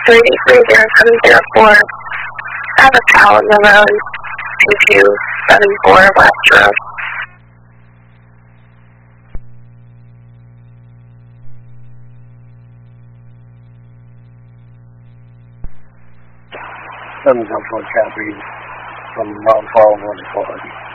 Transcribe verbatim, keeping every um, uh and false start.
three three zero seven zero four. I have a cow on the road, two two seven four West Road. Seven Central copy from Mount Paul one forty.